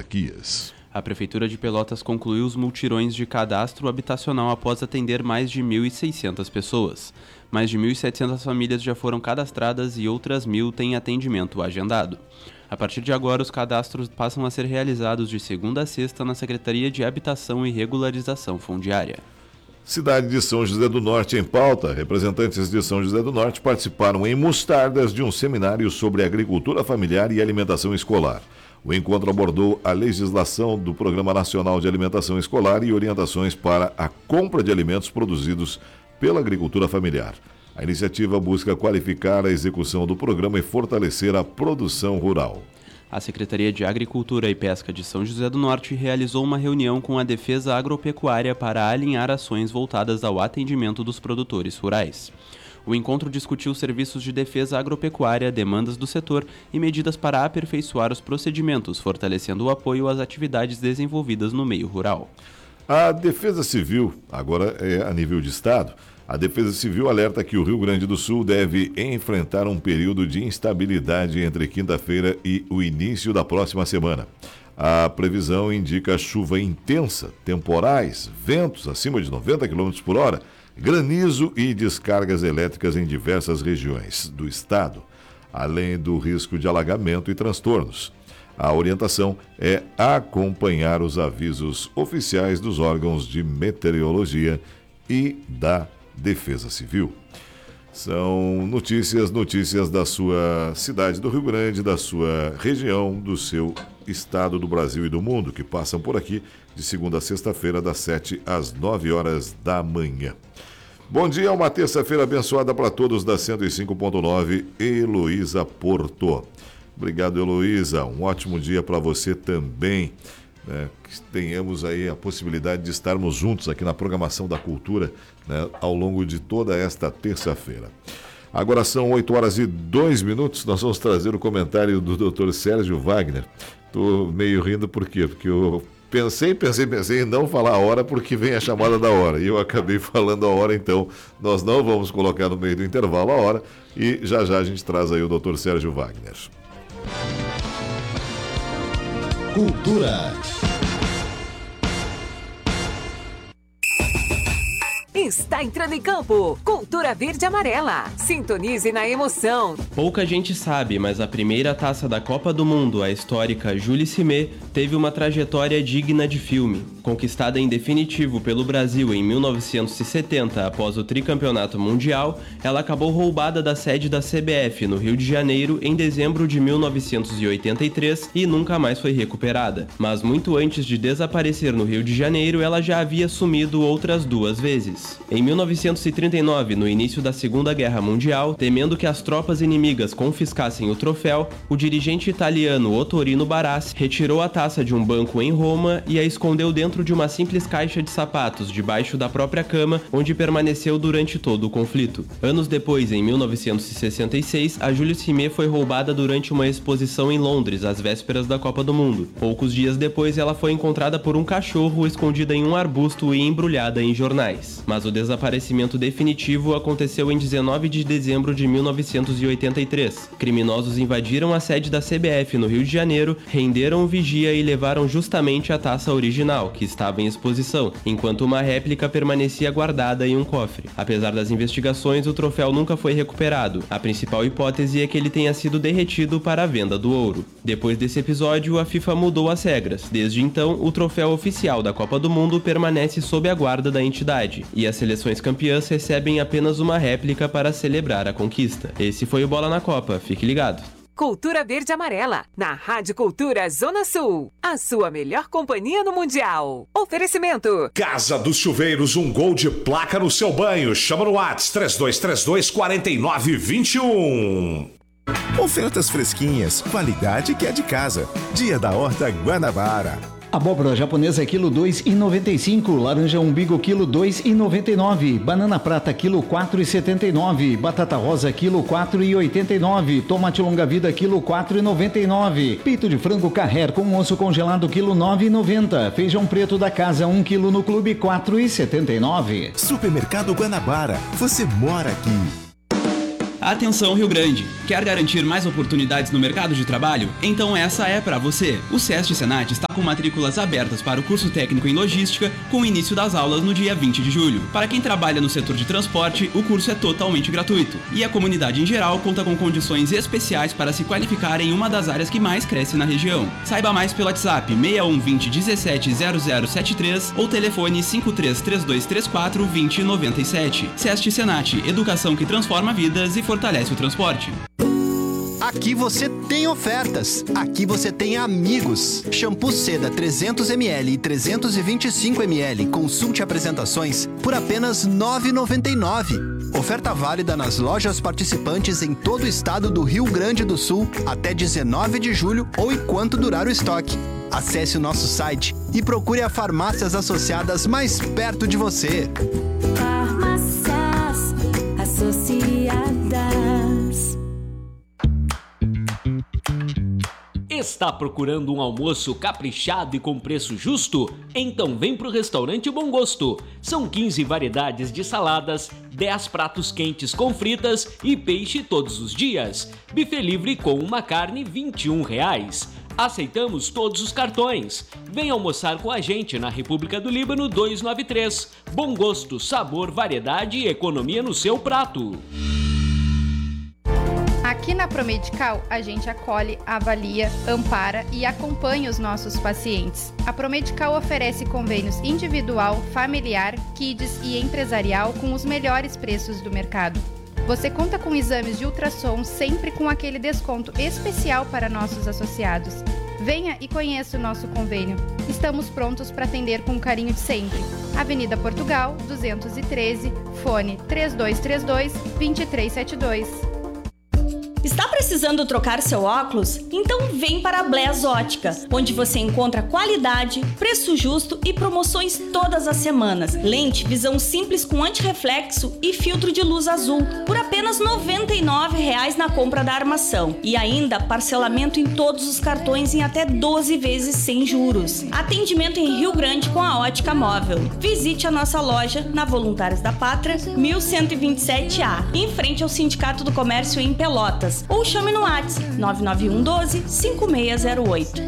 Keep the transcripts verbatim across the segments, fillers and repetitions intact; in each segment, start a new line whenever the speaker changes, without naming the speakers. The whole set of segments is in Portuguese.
autarquias.
A Prefeitura de Pelotas concluiu os multirões de cadastro habitacional após atender mais de mil e seiscentas pessoas. Mais de mil e setecentas famílias já foram cadastradas e outras mil têm atendimento agendado. A partir de agora, os cadastros passam a ser realizados de segunda a sexta na Secretaria de Habitação e Regularização Fundiária.
Cidade de São José do Norte em pauta. Representantes de São José do Norte participaram em Mostardas de um seminário sobre agricultura familiar e alimentação escolar. O encontro abordou a legislação do Programa Nacional de Alimentação Escolar e orientações para a compra de alimentos produzidos pela agricultura familiar. A iniciativa busca qualificar a execução do programa e fortalecer a produção rural.
A Secretaria de Agricultura e Pesca de São José do Norte realizou uma reunião com a Defesa Agropecuária para alinhar ações voltadas ao atendimento dos produtores rurais. O encontro discutiu serviços de defesa agropecuária, demandas do setor e medidas para aperfeiçoar os procedimentos, fortalecendo o apoio às atividades desenvolvidas no meio rural.
A Defesa Civil, agora é a nível de Estado, a Defesa Civil alerta que o Rio Grande do Sul deve enfrentar um período de instabilidade entre quinta-feira e o início da próxima semana. A previsão indica chuva intensa, temporais, ventos acima de noventa quilômetros por hora, granizo e descargas elétricas em diversas regiões do estado, além do risco de alagamento e transtornos. A orientação é acompanhar os avisos oficiais dos órgãos de meteorologia e da Defesa Civil. São notícias, notícias da sua cidade do Rio Grande, da sua região, do seu estado, do Brasil e do mundo, que passam por aqui de segunda a sexta-feira, das sete às nove horas da manhã. Bom dia, uma terça-feira abençoada para todos da cento e cinco ponto nove, Heloísa Porto. Obrigado, Heloísa. Um ótimo dia para você também. Né, que tenhamos aí a possibilidade de estarmos juntos aqui na programação da cultura, né, ao longo de toda esta terça-feira. Agora são oito horas e dois minutos, nós vamos trazer o comentário do doutor Sérgio Wagner. Estou meio rindo por quê? Porque eu pensei, pensei, pensei em não falar a hora porque vem a chamada da hora. E eu acabei falando a hora, então nós não vamos colocar no meio do intervalo a hora e já já a gente traz aí o doutor Sérgio Wagner.
Cultura.
Está entrando em campo, Cultura Verde e Amarela. Sintonize na emoção.
Pouca gente sabe, mas a primeira taça da Copa do Mundo, a histórica Julie Cimé, teve uma trajetória digna de filme. Conquistada em definitivo pelo Brasil em mil novecentos e setenta, após o tricampeonato mundial, ela acabou roubada da sede da C B F no Rio de Janeiro em dezembro de mil novecentos e oitenta e três e nunca mais foi recuperada. Mas muito antes de desaparecer no Rio de Janeiro, ela já havia sumido outras duas vezes. Em mil novecentos e trinta e nove, no início da Segunda Guerra Mundial, temendo que as tropas inimigas confiscassem o troféu, o dirigente italiano Ottorino Barassi retirou a taça de um banco em Roma e a escondeu dentro de uma simples caixa de sapatos debaixo da própria cama, onde permaneceu durante todo o conflito. Anos depois, em mil novecentos e sessenta e seis, a Julie Cimé foi roubada durante uma exposição em Londres, às vésperas da Copa do Mundo. Poucos dias depois, ela foi encontrada por um cachorro escondida em um arbusto e embrulhada em jornais. Mas o desaparecimento definitivo aconteceu em dezenove de dezembro de mil novecentos e oitenta e três. Criminosos invadiram a sede da C B F no Rio de Janeiro, renderam o vigia e levaram justamente a taça original, que estava em exposição, enquanto uma réplica permanecia guardada em um cofre. Apesar das investigações, o troféu nunca foi recuperado. A principal hipótese é que ele tenha sido derretido para a venda do ouro. Depois desse episódio, a FIFA mudou as regras. Desde então, o troféu oficial da Copa do Mundo permanece sob a guarda da entidade, e as seleções campeãs recebem apenas uma réplica para celebrar a conquista. Esse foi o Bola na Copa, fique ligado.
Cultura Verde e Amarela, na Rádio Cultura Zona Sul. A sua melhor companhia no Mundial. Oferecimento.
Casa dos Chuveiros, um gol de placa no seu banho. Chama no WhatsApp três dois três dois, quatro nove dois um.
Ofertas fresquinhas, qualidade que é de casa. Dia da Horta Guanabara.
Abóbora japonesa quilo dois e noventa e cinco, laranja umbigo quilo dois e noventa e nove, banana prata quilo quatro e setenta e nove, batata rosa quilo quatro e oitenta e nove, tomate longa vida quilo quatro e noventa e nove, peito de frango Carrer com osso congelado quilo nove e noventa, feijão preto da casa um quilo no clube quatro e setenta e nove.
Supermercado Guanabara, você mora aqui.
Atenção Rio Grande! Quer garantir mais oportunidades no mercado de trabalho? Então essa é para você! O SESC Senat está com matrículas abertas para o curso técnico em logística, com o início das aulas no dia vinte de julho. Para quem trabalha no setor de transporte, o curso é totalmente gratuito. E a comunidade em geral conta com condições especiais para se qualificar em uma das áreas que mais cresce na região. Saiba mais pelo WhatsApp seis um dois zero dezessete zero zero sete três ou telefone cinco três três dois três quatro dois zero nove sete. SESC Senat, educação que transforma vidas e fortalece o transporte.
Aqui você tem ofertas. Aqui você tem amigos. Shampoo Seda trezentos mililitros e trezentos e vinte e cinco mililitros. Consulte apresentações por apenas nove reais e noventa e nove centavos. Oferta válida nas lojas participantes em todo o estado do Rio Grande do Sul até dezenove de julho ou enquanto durar o estoque. Acesse o nosso site e procure as farmácias associadas mais perto de você.
Farmácias Associadas.
Está procurando um almoço caprichado e com preço justo? Então vem pro Restaurante Bom Gosto. São quinze variedades de saladas, dez pratos quentes com fritas e peixe todos os dias. Buffet livre com uma carne vinte e um reais. Aceitamos todos os cartões. Vem almoçar com a gente na República do Líbano duzentos e noventa e três. Bom gosto, sabor, variedade e economia no seu prato.
Aqui na Promedical, a gente acolhe, avalia, ampara e acompanha os nossos pacientes. A Promedical oferece convênios individual, familiar, kids e empresarial com os melhores preços do mercado. Você conta com exames de ultrassom sempre com aquele desconto especial para nossos associados. Venha e conheça o nosso convênio. Estamos prontos para atender com o carinho de sempre. Avenida Portugal, duzentos e treze, fone três dois três dois, dois três sete dois.
Está precisando trocar seu óculos? Então vem para a Bless Ótica, onde você encontra qualidade, preço justo e promoções todas as semanas. Lente visão simples com antirreflexo e filtro de luz azul por apenas noventa e nove reais na compra da armação. E ainda parcelamento em todos os cartões em até doze vezes sem juros. Atendimento em Rio Grande com a Ótica Móvel. Visite a nossa loja na Voluntários da Pátria, mil cento e vinte e sete A, em frente ao Sindicato do Comércio em Pelotas. Ou chame no WhatsApp nove nove um doze, cinco seis zero oito.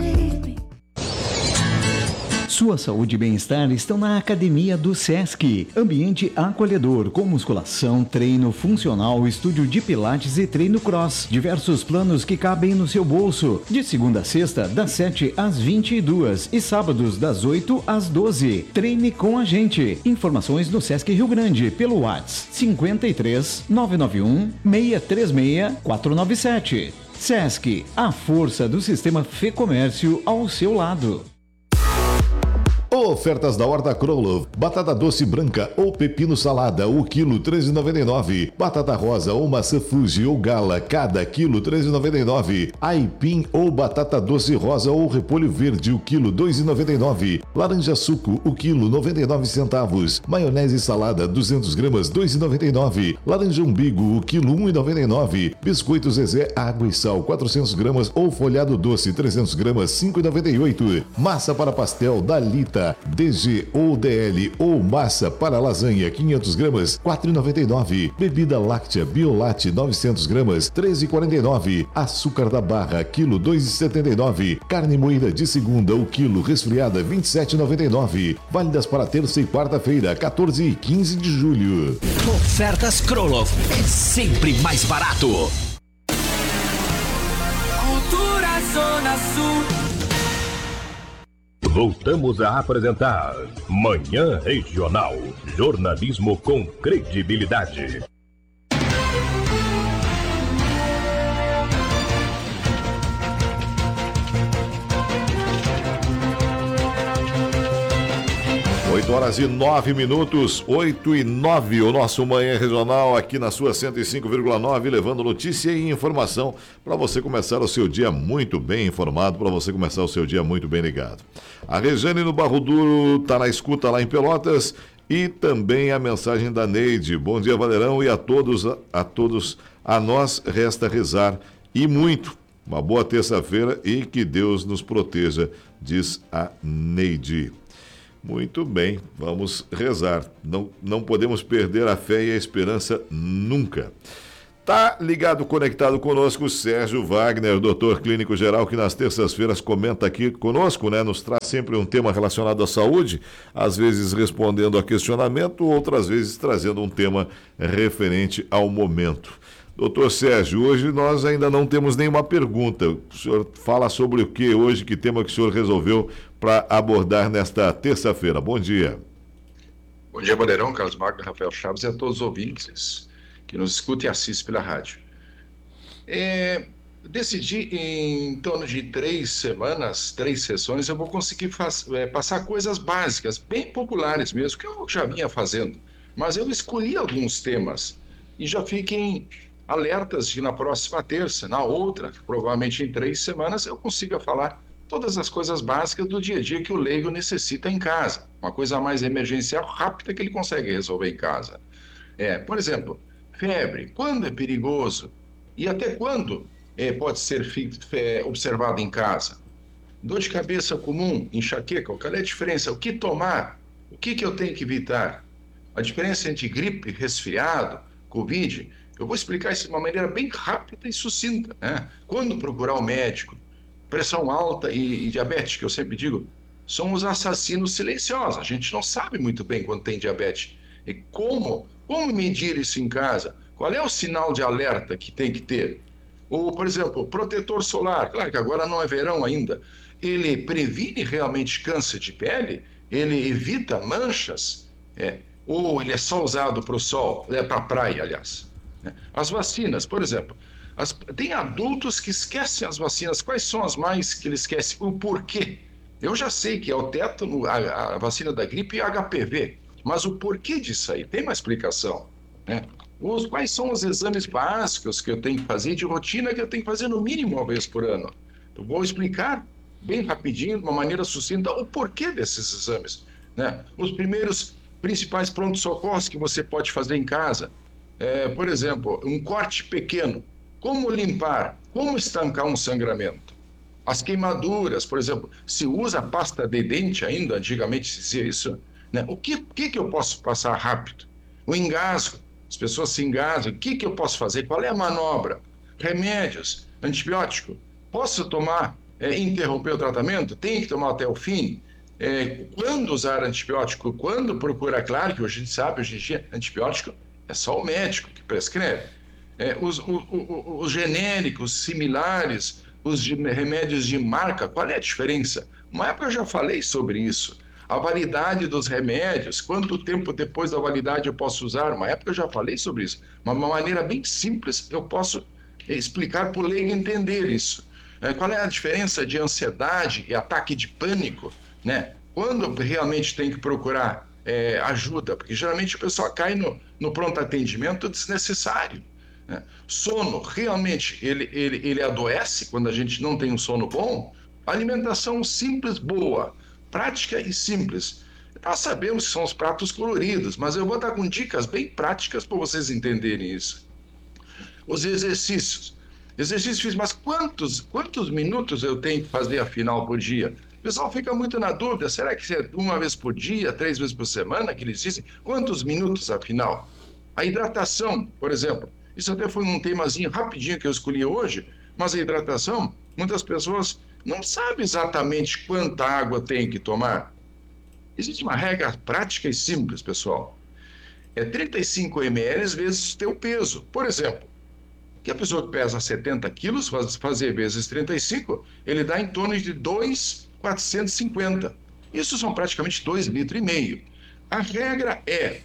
Sua saúde e bem-estar estão na Academia do SESC. Ambiente acolhedor, com musculação, treino funcional, estúdio de pilates e treino cross. Diversos planos que cabem no seu bolso. De segunda a sexta, das sete às vinte e duas e sábados das oito às doze. Treine com a gente. Informações no SESC Rio Grande pelo WhatsApp cinquenta e três, nove nove um, seis três seis, quatro nove sete. SESC, a força do sistema Fê Comércio ao seu lado.
Ofertas da Horta Krolov. Batata doce branca ou pepino salada, o quilo treze reais e noventa e nove centavos. Batata rosa ou maçã Fuji ou gala, cada quilo treze reais e noventa e nove centavos. Aipim ou batata doce rosa ou repolho verde, o quilo dois reais e noventa e nove centavos. Laranja suco, o quilo noventa e nove centavos. Maionese salada, duzentas gramas, dois reais e noventa e nove centavos. Laranja umbigo, o quilo um real e noventa e nove centavos. Biscoito Zezé, água e sal, quatrocentas gramas ou folhado doce, trezentas gramas, cinco reais e noventa e oito centavos. Massa para pastel, Dalita, D G ou D L ou massa para lasanha, quinhentas gramas, quatro reais e noventa e nove centavos. Bebida láctea Biolate, novecentas gramas, treze reais e quarenta e nove centavos. Açúcar da barra, quilo dois reais e setenta e nove centavos. Carne moída de segunda, o quilo resfriada, vinte e sete reais e noventa e nove centavos. Válidas para terça e quarta-feira, quatorze e quinze de julho.
Ofertas Krolov é sempre mais barato.
Cultura Zona Sul.
Voltamos a apresentar Manhã Regional. Jornalismo com credibilidade.
oito horas e nove minutos, oito e nove, o nosso Manhã Regional aqui na sua cento e cinco vírgula nove, levando notícia e informação para você começar o seu dia muito bem informado, para você começar o seu dia muito bem ligado. A Rejane no Barro Duro está na escuta lá em Pelotas e também a mensagem da Neide. Bom dia, Valerão, e a todos, a, a todos, a nós resta rezar e muito. Uma boa terça-feira e que Deus nos proteja, diz a Neide. Muito bem, vamos rezar. Não, não podemos perder a fé e a esperança nunca. Tá ligado, conectado conosco, Sérgio Wagner, doutor clínico geral, que nas terças-feiras comenta aqui conosco, né? Nos traz sempre um tema relacionado à saúde, às vezes respondendo a questionamento, outras vezes trazendo um tema referente ao momento. Doutor Sérgio, hoje nós ainda não temos nenhuma pergunta. O senhor fala sobre o que hoje, que tema que o senhor resolveu para abordar nesta terça-feira. Bom dia.
Bom dia, Bandeirão, Carlos Magno, Rafael Chaves e a todos os ouvintes que nos escutam e assistem pela rádio. É, decidi em torno de três semanas, três sessões, eu vou conseguir faz, é, passar coisas básicas, bem populares mesmo, que eu já vinha fazendo. Mas eu escolhi alguns temas e já fiquem alertas de na próxima terça, na outra, provavelmente em três semanas, eu consiga falar todas as coisas básicas do dia a dia que o leigo necessita em casa. Uma coisa mais emergencial, rápida, que ele consegue resolver em casa. É, por exemplo, febre, quando é perigoso e até quando é, pode ser é, observado em casa? Dor de cabeça comum, enxaqueca, qual é a diferença? O que tomar? O que, que eu tenho que evitar? A diferença entre gripe, resfriado, Covid, eu vou explicar isso de uma maneira bem rápida e sucinta, né? Quando procurar o médico? Pressão alta e, e diabetes, que eu sempre digo, são os assassinos silenciosos. A gente não sabe muito bem quando tem diabetes. E como, como medir isso em casa? Qual é o sinal de alerta que tem que ter? Ou, por exemplo, protetor solar. Claro que agora não é verão ainda. Ele previne realmente câncer de pele? Ele evita manchas? É. Ou ele é só usado para o sol? É para a praia, aliás. As vacinas, por exemplo. As, tem adultos que esquecem as vacinas. Quais são as mais que eles esquecem? O porquê? Eu já sei que é o tétano, a, a vacina da gripe e a H P V. Mas o porquê disso aí? Tem uma explicação, né? Os, quais são os exames básicos que eu tenho que fazer de rotina, que eu tenho que fazer no mínimo uma vez por ano? Eu vou explicar bem rapidinho, de uma maneira sucinta, o porquê desses exames, né? Os primeiros principais prontos-socorros que você pode fazer em casa. É, por exemplo, um corte pequeno. Como limpar? Como estancar um sangramento? As queimaduras, por exemplo, se usa pasta de dente ainda, antigamente se dizia isso, né? O que, que, que eu posso passar rápido? O engasgo, as pessoas se engasgam, o que, que eu posso fazer? Qual é a manobra? Remédios, antibiótico, posso tomar, é, interromper o tratamento? Tem que tomar até o fim? É, quando usar antibiótico? Quando procurar? Claro que hoje a gente sabe, hoje em dia, antibiótico é só o médico que prescreve. É, os, o, o, os genéricos, similares, os de, remédios de marca, qual é a diferença? Uma época eu já falei sobre isso. A validade dos remédios, quanto tempo depois da validade eu posso usar? Uma época eu já falei sobre isso. Mas de uma maneira bem simples eu posso explicar para o leigo entender isso. É, qual é a diferença de ansiedade e ataque de pânico, né? Quando realmente tem que procurar é, ajuda? Porque geralmente o pessoal cai no, no pronto atendimento desnecessário. Né? Sono, realmente, ele, ele, ele adoece quando a gente não tem um sono bom? Alimentação simples, boa, prática e simples. Nós sabemos que são os pratos coloridos, mas eu vou dar com dicas bem práticas para vocês entenderem isso. Os exercícios. Exercício físico, mas quantos, quantos minutos eu tenho que fazer afinal por dia? O pessoal fica muito na dúvida, será que é uma vez por dia, três vezes por semana que eles dizem? Quantos minutos afinal? A hidratação, por exemplo. Isso até foi um temazinho rapidinho que eu escolhi hoje, mas a hidratação, muitas pessoas não sabem exatamente quanta água tem que tomar. Existe uma regra prática e simples, pessoal. É trinta e cinco mililitros vezes o teu peso. Por exemplo, que a pessoa que pesa setenta quilos, faz, fazer vezes trinta e cinco, ele dá em torno de dois mil quatrocentos e cinquenta. Isso são praticamente dois litros e meio. A regra é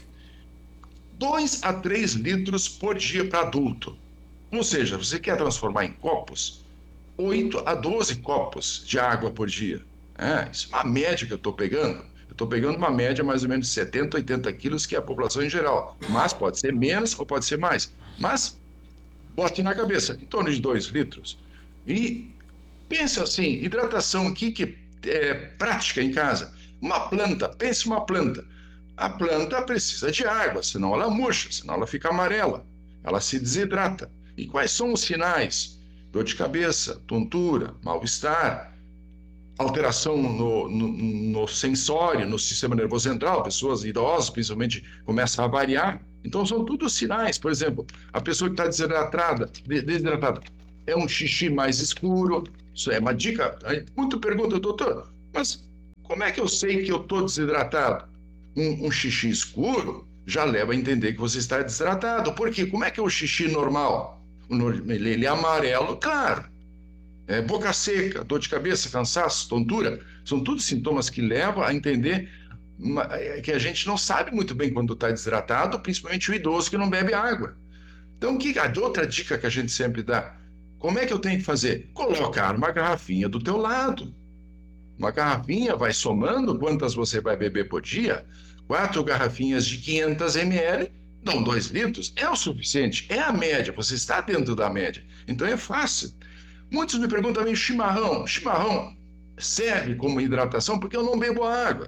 dois a três litros por dia para adulto. Ou seja, você quer transformar em copos, oito a doze copos de água por dia. É, isso é uma média que eu estou pegando. Eu estou pegando uma média mais ou menos de setenta, oitenta quilos, que é a população em geral. Mas pode ser menos ou pode ser mais. Mas bote na cabeça, em torno de dois litros. E pensa assim, hidratação aqui que é prática em casa. Uma planta, pense uma planta. A planta precisa de água, senão ela murcha, senão ela fica amarela, ela se desidrata. E quais são os sinais? Dor de cabeça, tontura, mal-estar, alteração no, no, no sensório, no sistema nervoso central, pessoas idosas principalmente começam a variar, Então são tudo sinais. Por exemplo, a pessoa que está desidratada, desidratada, é um xixi mais escuro. Isso é uma dica. Muito pergunta, doutor, mas como é que eu sei que eu estou desidratado? Um, um xixi escuro já leva a entender que você está desidratado. Por quê? Como é que é o xixi normal? Ele, ele é amarelo, claro. É, boca seca, dor de cabeça, cansaço, tontura, são todos sintomas que levam a entender que a gente não sabe muito bem quando está desidratado, principalmente o idoso que não bebe água. Então, que, a outra dica que a gente sempre dá, como é que eu tenho que fazer? Colocar uma garrafinha do teu lado. Uma garrafinha vai somando quantas você vai beber por dia. Quatro garrafinhas de quinhentos mililitros dão dois litros. É o suficiente, é a média, você está dentro da média. Então é fácil. Muitos me perguntam também, chimarrão. Chimarrão serve como hidratação porque eu não bebo água.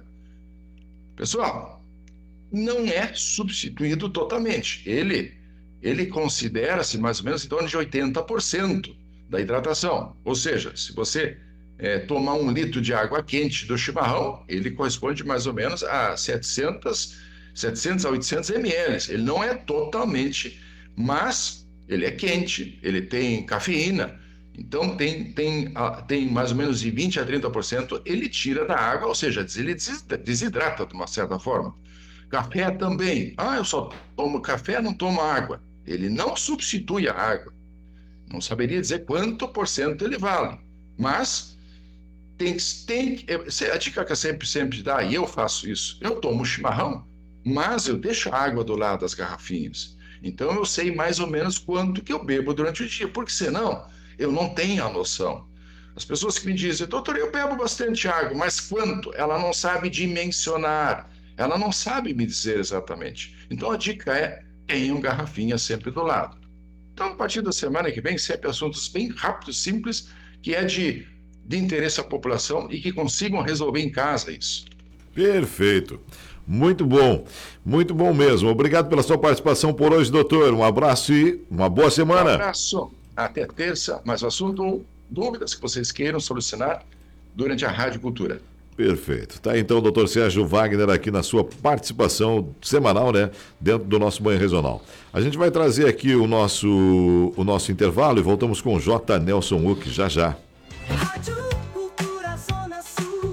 Pessoal, não é substituído totalmente. Ele, ele considera-se mais ou menos em torno de oitenta por cento da hidratação. Ou seja, se você é, tomar um litro de água quente do chimarrão, ele corresponde mais ou menos a setecentos, setecentos a oitocentos mililitros. Ele não é totalmente, mas ele é quente, ele tem cafeína. Então, tem, tem, tem mais ou menos de vinte a trinta por cento, ele tira da água, ou seja, ele desidrata de uma certa forma. Café também. Ah, eu só tomo café, não tomo água. Ele não substitui a água. Não saberia dizer quanto por cento ele vale. Mas, tem, tem, a dica que eu sempre, sempre dá, e eu faço isso, eu tomo chimarrão, mas eu deixo a água do lado das garrafinhas. Então, eu sei mais ou menos quanto que eu bebo durante o dia, porque senão eu não tenho a noção. As pessoas que me dizem, doutor, eu bebo bastante água, mas quanto? Ela não sabe dimensionar, ela não sabe me dizer exatamente. Então a dica é, tenham garrafinha sempre do lado. Então, a partir da semana que vem, sempre assuntos bem rápidos, simples, que é de, de interesse à população e que consigam resolver em casa isso.
Perfeito. Muito bom, muito bom mesmo. Obrigado pela sua participação por hoje, doutor. Um abraço e uma boa semana.
Um abraço. Até terça, mais um assunto, dúvidas que vocês queiram solucionar durante a Rádio Cultura.
Perfeito. Tá então, doutor Sérgio Wagner aqui na sua participação semanal, né, dentro do nosso Manhã Regional. A gente vai trazer aqui o nosso, o nosso intervalo e voltamos com o J. Nelson Uck já já.
Rádio Cultura Zona Sul.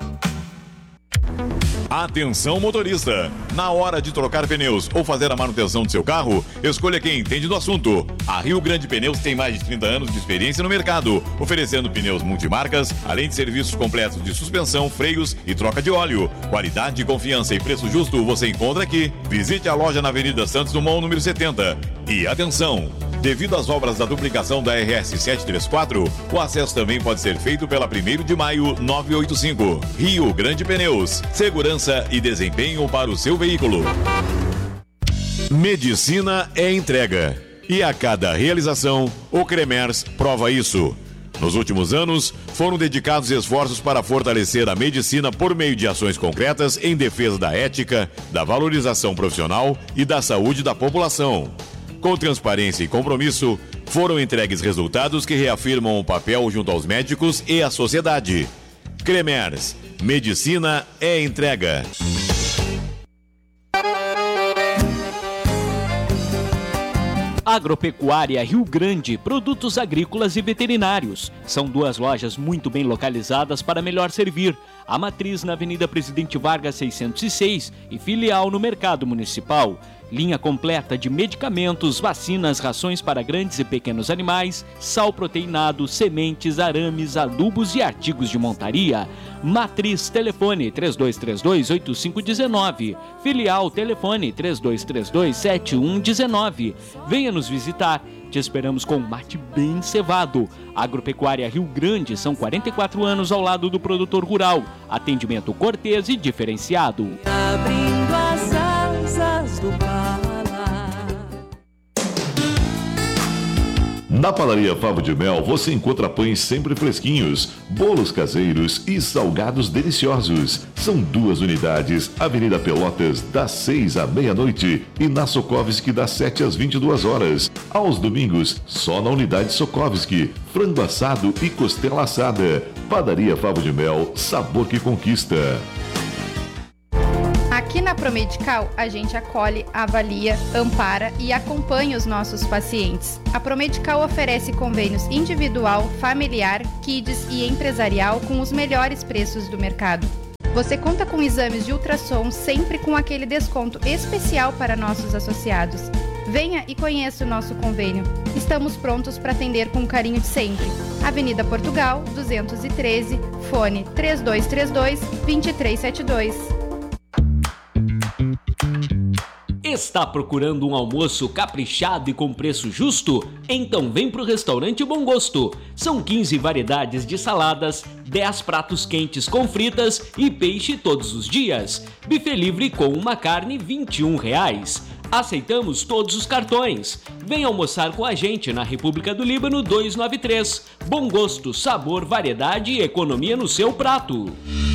Atenção motorista, na hora de trocar pneus ou fazer a manutenção do seu carro, escolha quem entende do assunto. A Rio Grande Pneus tem mais de trinta anos de experiência no mercado, oferecendo pneus multimarcas, além de serviços completos de suspensão, freios e troca de óleo. Qualidade, confiança e preço justo você encontra aqui. Visite a loja na Avenida Santos Dumont, número setenta. E atenção! Devido às obras da duplicação da R S setecentos e trinta e quatro, o acesso também pode ser feito pela primeiro de maio novecentos e oitenta e cinco. Rio Grande Pneus. Segurança e desempenho para o seu veículo. Medicina é entrega. E a cada realização, o Cremers prova isso. Nos últimos anos, foram dedicados esforços para fortalecer a medicina por meio de ações concretas em defesa da ética, da valorização profissional e da saúde da população. Com transparência e compromisso, foram entregues resultados que reafirmam o papel junto aos médicos e à sociedade. Cremers, medicina é entrega.
Agropecuária Rio Grande, produtos agrícolas e veterinários. São duas lojas muito bem localizadas para melhor servir. A matriz na Avenida Presidente Vargas seiscentos e seis e filial no Mercado Municipal. Linha completa de medicamentos, vacinas, rações para grandes e pequenos animais, sal proteinado, sementes, arames, adubos e artigos de montaria. Matriz, telefone três dois três dois, oito cinco um nove. Filial, telefone três dois três dois, sete um um nove. Venha nos visitar. Te esperamos com um mate bem cevado. Agropecuária Rio Grande, são quarenta e quatro anos ao lado do produtor rural. Atendimento cortês e diferenciado.
Abrindo as asas do Pará.
Na Padaria Favo de Mel você encontra pães sempre fresquinhos, bolos caseiros e salgados deliciosos. São duas unidades, Avenida Pelotas, das seis à meia-noite e na Sokovski, das sete às vinte e duas horas. Aos domingos, só na unidade Sokovski, frango assado e costela assada. Padaria Favo de Mel, sabor que conquista.
Aqui na Promedical, a gente acolhe, avalia, ampara e acompanha os nossos pacientes. A Promedical oferece convênios individual, familiar, kids e empresarial com os melhores preços do mercado. Você conta com exames de ultrassom sempre com aquele desconto especial para nossos associados. Venha e conheça o nosso convênio. Estamos prontos para atender com o carinho de sempre. Avenida Portugal, duzentos e treze, fone três dois três dois, dois três sete dois.
Está procurando um almoço caprichado e com preço justo? Então vem pro restaurante Bom Gosto. São quinze variedades de saladas, dez pratos quentes com fritas e peixe todos os dias. Buffet livre com uma carne vinte e um reais. Aceitamos todos os cartões. Vem almoçar com a gente na República do Líbano duzentos e noventa e três. Bom Gosto, sabor, variedade e economia no seu prato.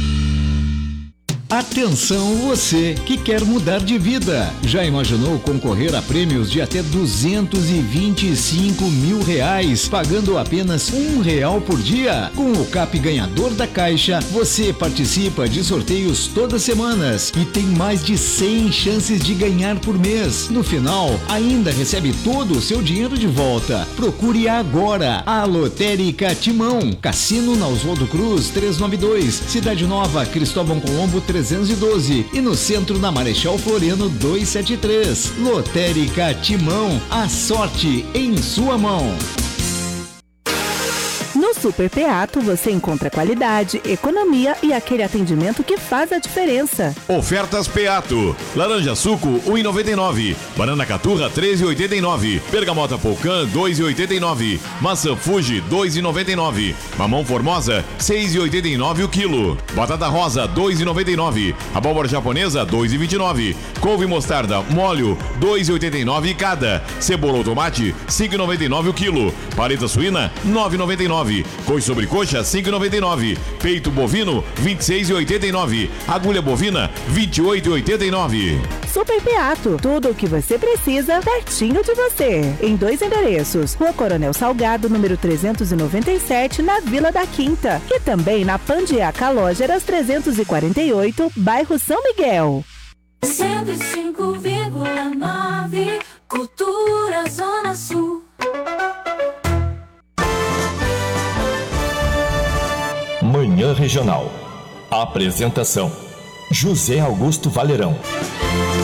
Atenção você que quer mudar de vida. Já imaginou concorrer a prêmios de até duzentos e vinte e cinco mil reais, pagando apenas um real por dia? Com o C A P Ganhador da Caixa, você participa de sorteios todas as semanas e tem mais de cem chances de ganhar por mês. No final, ainda recebe todo o seu dinheiro de volta. Procure agora a Lotérica Timão, Cassino na Oswaldo Cruz trezentos e noventa e dois, Cidade Nova, Cristóvão Colombo trezentos e doze e no centro na Marechal Floriano duzentos e setenta e três. Lotérica Timão, a sorte em sua mão.
No Super Peato você encontra qualidade, economia e aquele atendimento que faz a diferença.
Ofertas Peato. Laranja suco um real e noventa e nove. Banana caturra três reais e oitenta e nove. Bergamota Polcan dois reais e oitenta e nove. Maçã Fuji dois reais e noventa e nove. Mamão Formosa seis reais e oitenta e nove o quilo. Batata rosa dois reais e noventa e nove. Abóbora japonesa dois reais e vinte e nove. Couve mostarda molho dois reais e oitenta e nove cada. Cebola ou tomate cinco reais e noventa e nove o quilo. Paleta suína nove reais e noventa e nove. Coxa sobre coxa cinco reais e noventa e nove. Peito bovino vinte e seis reais e oitenta e nove. Agulha bovina vinte e oito reais e oitenta e nove.
Super Peato, tudo o que você precisa pertinho de você. Em dois endereços, Rua Coronel Salgado, número trezentos e noventa e sete, na Vila da Quinta, e também na Pandiaca Lógeras trezentos e quarenta e oito, bairro São Miguel.
cento e cinco vírgula nove Cultura Zona Sul.
Manhã Regional. Apresentação: José Augusto Valerão.